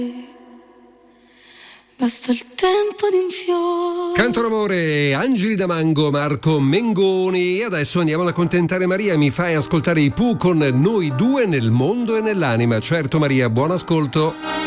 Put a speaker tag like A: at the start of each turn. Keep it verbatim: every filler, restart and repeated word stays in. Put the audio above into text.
A: Basta il tempo di un fiore.
B: Canto d'amore, Angeli da Mango, Marco Mengoni. E adesso andiamo ad accontentare Maria. Mi fai ascoltare i Pooh con Noi due nel mondo e nell'anima. Certo Maria, buon ascolto.